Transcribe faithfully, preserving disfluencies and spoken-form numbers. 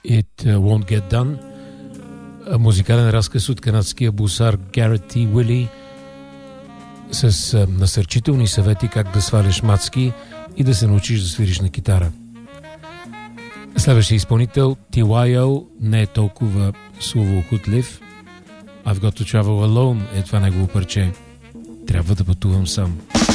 It Won't Get Done. Музикален разказ от канадския бусар Гарет Т. Уили с насърчителни съвети как да сваляш мацки и да се научиш да свириш на китара. Следващия изпълнител Ти Уай О не е толкова словоохотлив. I've Got to Travel Alone е това негово парче. Трябва да пътувам сам.